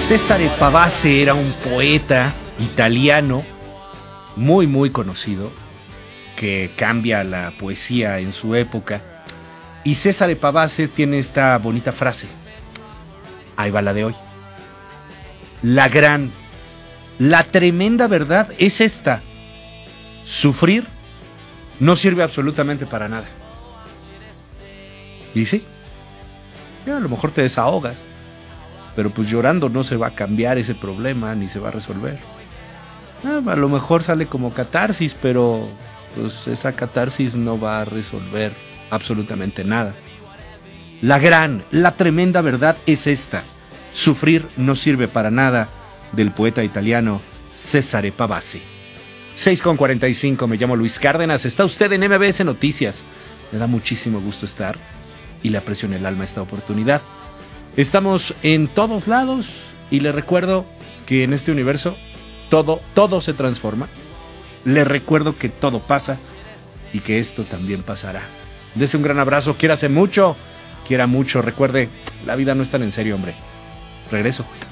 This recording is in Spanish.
Cesare Pavese era un poeta italiano muy muy conocido que cambia la poesía en su época. Y Cesare Pavese tiene esta bonita frase. Ahí va la de hoy. La tremenda verdad es esta. Sufrir no sirve absolutamente para nada. Y sí, a lo mejor te desahogas, pero pues llorando no se va a cambiar ese problema ni se va a resolver. A lo mejor sale como catarsis, pero pues esa catarsis no va a resolver absolutamente nada. La tremenda verdad es esta. Sufrir no sirve para nada, del poeta italiano Cesare Pavese. 6:45, me llamo Luis Cárdenas, está usted en MBS Noticias. Me da muchísimo gusto estar y le aprecio en el alma esta oportunidad. Estamos en todos lados y le recuerdo que en este universo todo se transforma. Le recuerdo que todo pasa y que esto también pasará. Dese un gran abrazo, quiera mucho. Recuerde, la vida no es tan en serio, hombre. Regreso.